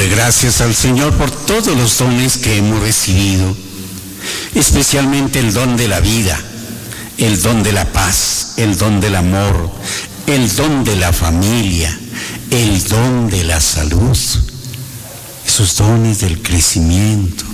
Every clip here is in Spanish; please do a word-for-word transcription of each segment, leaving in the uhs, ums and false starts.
Démosle gracias al Señor por todos los dones que hemos recibido, especialmente el don de la vida, el don de la paz, el don del amor, el don de la familia, el don de la salud, esos dones del crecimiento.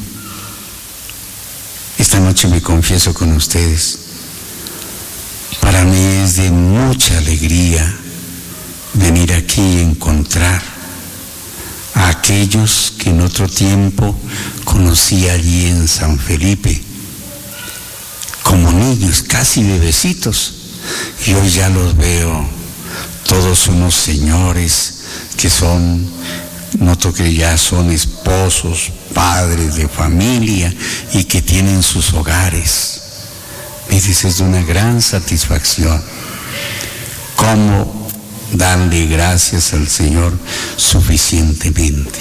Esta noche me confieso con ustedes. Para mí es de mucha alegría venir aquí y encontrar a aquellos que en otro tiempo conocí allí en San Felipe, como niños, casi bebecitos, y hoy ya los veo todos unos señores que son, noto que ya son esposos, padres de familia y que tienen sus hogares. Me dice, es de una gran satisfacción. ¿Cómo darle gracias al Señor suficientemente?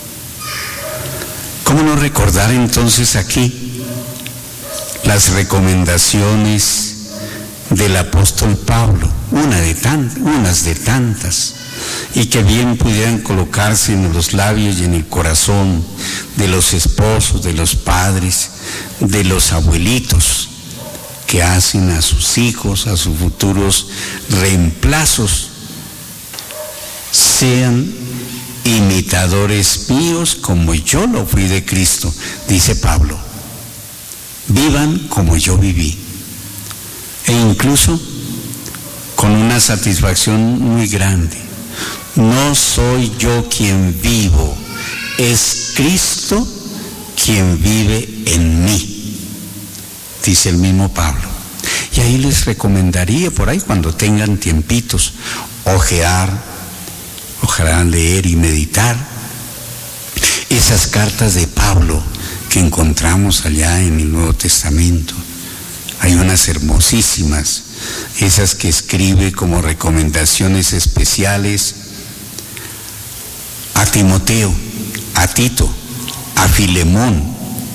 ¿Cómo no recordar entonces aquí las recomendaciones del apóstol Pablo, una de tantas, unas de tantas, y que bien pudieran colocarse en los labios y en el corazón de los esposos, de los padres, de los abuelitos, que hacen a sus hijos, a sus futuros reemplazos: sean imitadores míos como yo lo fui de Cristo, dice Pablo. Vivan como yo viví. E incluso con una satisfacción muy grande. No soy yo quien vivo, es Cristo quien vive en mí, dice el mismo Pablo. Y ahí les recomendaría, por ahí cuando tengan tiempitos, ojear, ojalá leer y meditar esas cartas de Pablo que encontramos allá en el Nuevo Testamento. Hay unas hermosísimas, esas que escribe como recomendaciones especiales a Timoteo, a Tito, a Filemón.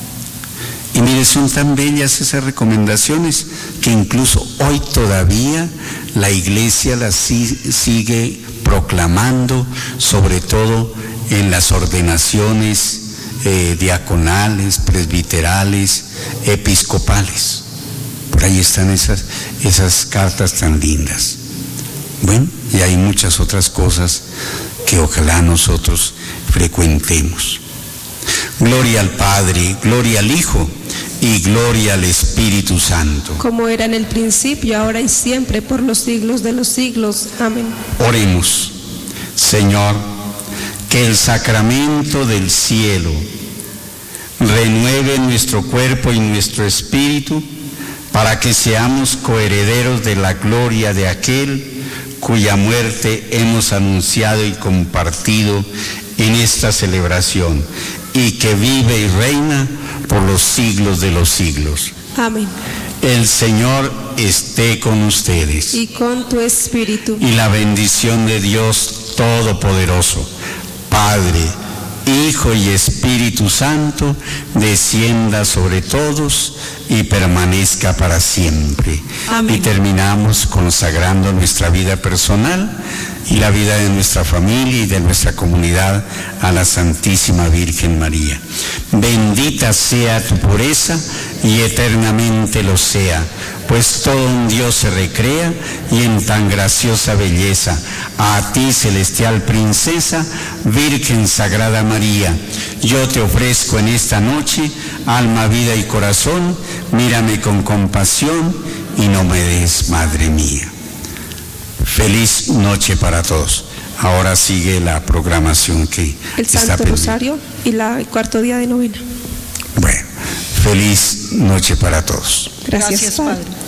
Y mire, son tan bellas esas recomendaciones que incluso hoy todavía la Iglesia las sigue proclamando, sobre todo en las ordenaciones eh, diaconales, presbiterales, episcopales. Por ahí están esas, esas cartas tan lindas. Bueno, y hay muchas otras cosas que ojalá nosotros frecuentemos. Gloria al Padre, gloria al Hijo y gloria al Espíritu Santo. Como era en el principio, ahora y siempre, por los siglos de los siglos. Amén. Oremos. Señor, que el sacramento del cielo renueve nuestro cuerpo y nuestro espíritu, para que seamos coherederos de la gloria de aquel cuya muerte hemos anunciado y compartido en esta celebración, y que vive y reina por los siglos de los siglos. Amén. El Señor esté con ustedes. Y con tu espíritu. Y la bendición de Dios Todopoderoso, Padre, Hijo y Espíritu Santo, descienda sobre todos y permanezca para siempre. Amén. Y terminamos consagrando nuestra vida personal y la vida de nuestra familia y de nuestra comunidad a la Santísima Virgen María. Bendita sea tu pureza y eternamente lo sea, pues todo un Dios se recrea y en tan graciosa belleza. A ti, celestial princesa, Virgen Sagrada María, yo te ofrezco en esta noche alma, vida y corazón. Mírame con compasión y no me des, Madre mía. Feliz noche para todos. Ahora sigue la programación que el está Santo pendiente. Rosario y la, el cuarto día de novena. Bueno, feliz noche para todos. Gracias, Gracias, Padre. Padre.